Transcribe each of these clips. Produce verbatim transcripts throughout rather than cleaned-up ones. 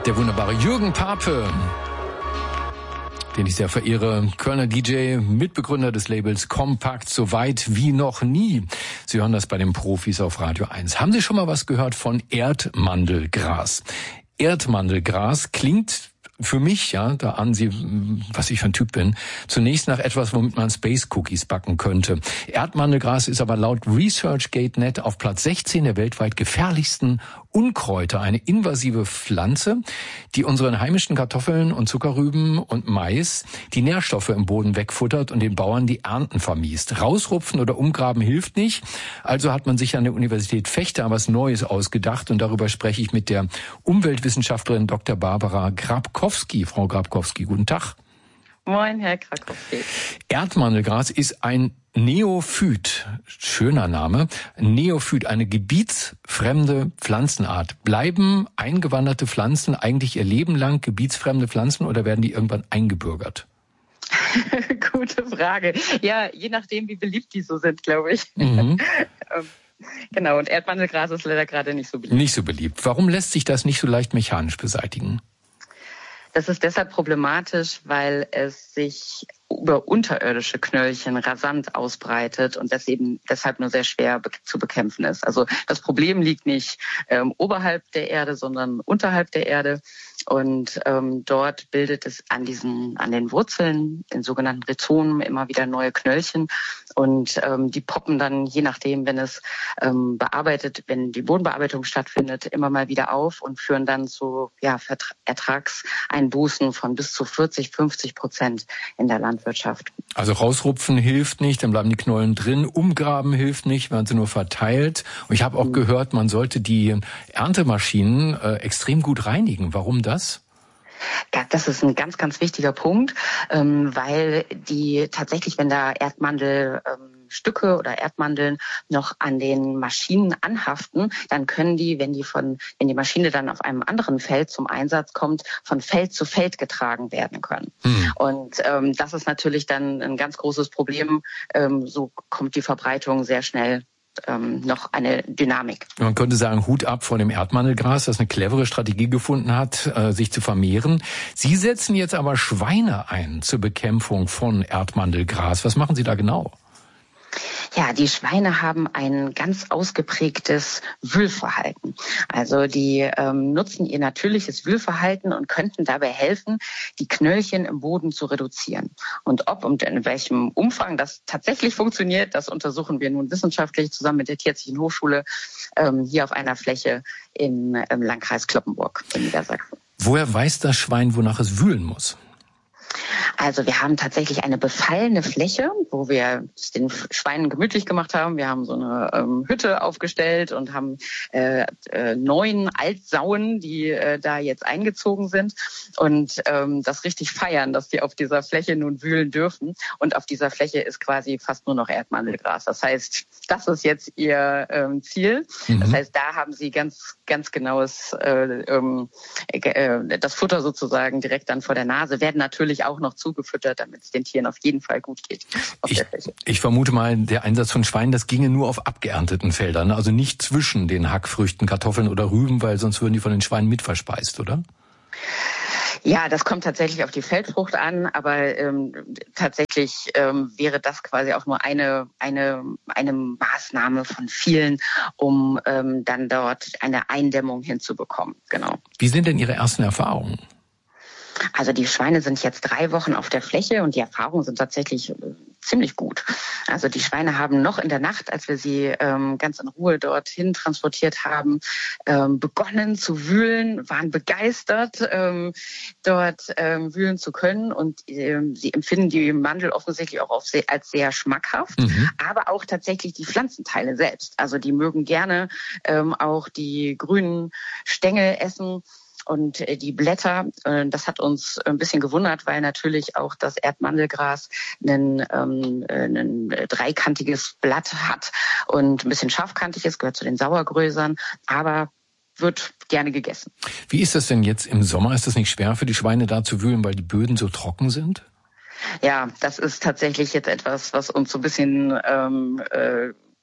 Der wunderbare Jürgen Pape, den ich sehr verehre, Kölner D J, Mitbegründer des Labels Kompakt, so weit wie noch nie. Sie hören das bei den Profis auf Radio eins. Haben Sie schon mal was gehört von Erdmandelgras? Erdmandelgras klingt für mich, ja, da ahnen Sie, was ich für ein Typ bin, zunächst nach etwas, womit man Space Cookies backen könnte. Erdmandelgras ist aber laut ResearchGate Punkt net auf Platz sechzehn der weltweit gefährlichsten Unkräuter, eine invasive Pflanze, die unseren heimischen Kartoffeln und Zuckerrüben und Mais die Nährstoffe im Boden wegfuttert und den Bauern die Ernten vermiest. Rausrupfen oder umgraben hilft nicht. Also hat man sich an der Universität Vechta was Neues ausgedacht und darüber spreche ich mit der Umweltwissenschaftlerin Doktor Barbara Grabkowski. Frau Grabkowski, guten Tag. Moin, Herr Krakowski. Erdmandelgras ist ein Neophyt, schöner Name, Neophyt, eine gebietsfremde Pflanzenart. Bleiben eingewanderte Pflanzen eigentlich ihr Leben lang gebietsfremde Pflanzen oder werden die irgendwann eingebürgert? Gute Frage. Ja, je nachdem, wie beliebt die so sind, glaube ich. Mhm. Genau, und Erdmandelgras ist leider gerade nicht so beliebt. Nicht so beliebt. Warum lässt sich das nicht so leicht mechanisch beseitigen? Das ist deshalb problematisch, weil es sich über unterirdische Knöllchen rasant ausbreitet und das eben deshalb nur sehr schwer be- zu bekämpfen ist. Also das Problem liegt nicht ähm, oberhalb der Erde, sondern unterhalb der Erde. Und ähm, dort bildet es an diesen, an den Wurzeln, den sogenannten Rhizomen, immer wieder neue Knöllchen. Und ähm, die poppen dann, je nachdem, wenn es ähm, bearbeitet, wenn die Bodenbearbeitung stattfindet, immer mal wieder auf und führen dann zu ja, Vertra- Ertragseinbußen von bis zu vierzig, fünfzig Prozent in der Landwirtschaft. Also rausrupfen hilft nicht, dann bleiben die Knollen drin. Umgraben hilft nicht, werden sie nur verteilt. Und ich habe auch mhm. gehört, man sollte die Erntemaschinen äh, extrem gut reinigen. Warum das? Ja, das ist ein ganz, ganz wichtiger Punkt, ähm, weil die tatsächlich, wenn da Erdmandelstücke ähm, oder Erdmandeln noch an den Maschinen anhaften, dann können die, wenn die von, wenn die Maschine dann auf einem anderen Feld zum Einsatz kommt, von Feld zu Feld getragen werden können. Hm. Und ähm, das ist natürlich dann ein ganz großes Problem. Ähm, so kommt die Verbreitung sehr schnell Ähm, noch eine Dynamik. Man könnte sagen, Hut ab vor dem Erdmandelgras, das eine clevere Strategie gefunden hat, äh, sich zu vermehren. Sie setzen jetzt aber Schweine ein zur Bekämpfung von Erdmandelgras. Was machen Sie da genau? Ja, die Schweine haben ein ganz ausgeprägtes Wühlverhalten. Also die ähm, nutzen ihr natürliches Wühlverhalten und könnten dabei helfen, die Knöllchen im Boden zu reduzieren. Und ob und in welchem Umfang das tatsächlich funktioniert, das untersuchen wir nun wissenschaftlich zusammen mit der Tierärztlichen Hochschule ähm, hier auf einer Fläche im, im Landkreis Cloppenburg in Niedersachsen. Woher weiß das Schwein, wonach es wühlen muss? Also wir haben tatsächlich eine befallene Fläche, wo wir es den Schweinen gemütlich gemacht haben. Wir haben so eine ähm, Hütte aufgestellt und haben äh, äh, neun Altsauen, die äh, da jetzt eingezogen sind und ähm, das richtig feiern, dass die auf dieser Fläche nun wühlen dürfen. Und auf dieser Fläche ist quasi fast nur noch Erdmandelgras. Das heißt, das ist jetzt ihr ähm, Ziel. Mhm. Das heißt, da haben sie ganz, ganz genaues äh, äh, das Futter sozusagen direkt dann vor der Nase, werden natürlich auch noch zugefüttert, damit es den Tieren auf jeden Fall gut geht auf ich, der Fläche. Ich vermute mal, der Einsatz von Schweinen, das ginge nur auf abgeernteten Feldern, also nicht zwischen den Hackfrüchten, Kartoffeln oder Rüben, weil sonst würden die von den Schweinen mitverspeist, oder? Ja, das kommt tatsächlich auf die Feldfrucht an, aber ähm, tatsächlich ähm, wäre das quasi auch nur eine eine eine Maßnahme von vielen, um ähm, dann dort eine Eindämmung hinzubekommen. Genau. Wie sind denn Ihre ersten Erfahrungen? Also die Schweine sind jetzt drei Wochen auf der Fläche und die Erfahrungen sind tatsächlich äh, ziemlich gut. Also die Schweine haben noch in der Nacht, als wir sie ähm, ganz in Ruhe dorthin transportiert haben, ähm, begonnen zu wühlen, waren begeistert, ähm, dort ähm, wühlen zu können und ähm, sie empfinden die Mandel offensichtlich auch auf sehr, als sehr schmackhaft, mhm. aber auch tatsächlich die Pflanzenteile selbst. Also die mögen gerne ähm, auch die grünen Stängel essen. Und die Blätter, das hat uns ein bisschen gewundert, weil natürlich auch das Erdmandelgras ein, ähm, ein dreikantiges Blatt hat und ein bisschen scharfkantig ist, gehört zu den Sauergrösern, aber wird gerne gegessen. Wie ist das denn jetzt im Sommer? Ist das nicht schwer für die Schweine da zu wühlen, weil die Böden so trocken sind? Ja, das ist tatsächlich jetzt etwas, was uns so ein bisschen ähm, äh,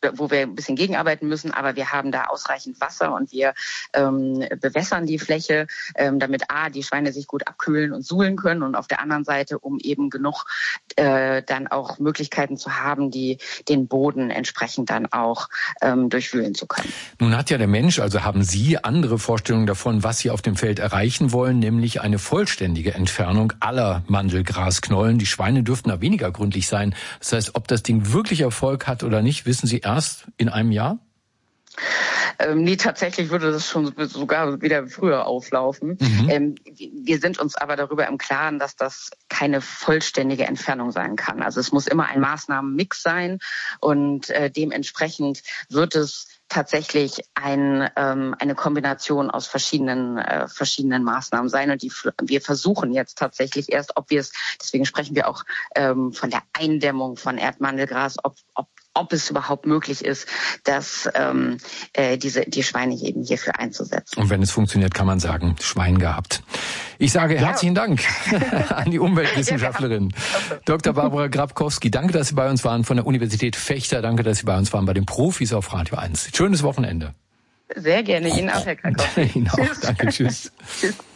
wo wir ein bisschen gegenarbeiten müssen, aber wir haben da ausreichend Wasser und wir ähm, bewässern die Fläche, ähm, damit A, die Schweine sich gut abkühlen und suhlen können und auf der anderen Seite, um eben genug äh, dann auch Möglichkeiten zu haben, die den Boden entsprechend dann auch ähm, durchwühlen zu können. Nun hat ja der Mensch, also haben Sie andere Vorstellungen davon, was Sie auf dem Feld erreichen wollen, nämlich eine vollständige Entfernung aller Mandelgrasknollen. Die Schweine dürften da weniger gründlich sein. Das heißt, ob das Ding wirklich Erfolg hat oder nicht, wissen Sie erst in einem Jahr? Ähm, nee, tatsächlich würde das schon sogar wieder früher auflaufen. Mhm. Ähm, wir sind uns aber darüber im Klaren, dass das keine vollständige Entfernung sein kann. Also es muss immer ein Maßnahmenmix sein und äh, dementsprechend wird es tatsächlich ein, ähm, eine Kombination aus verschiedenen äh, verschiedenen Maßnahmen sein. Und die, wir versuchen jetzt tatsächlich erst, ob wir es, deswegen sprechen wir auch ähm, von der Eindämmung von Erdmandelgras, ob, ob ob es überhaupt möglich ist, dass ähm, äh, diese die Schweine eben hierfür einzusetzen. Und wenn es funktioniert, kann man sagen, Schwein gehabt. Ich sage ja. herzlichen Dank an die Umweltwissenschaftlerin ja, Doktor Barbara Grabkowski. Danke, dass Sie bei uns waren von der Universität Fechter. Danke, dass Sie bei uns waren bei den Profis auf Radio eins. Schönes Wochenende. Sehr gerne. Ihnen auch, Herr Grabkowski. Ihnen auch. Danke. Tschüss. Tschüss.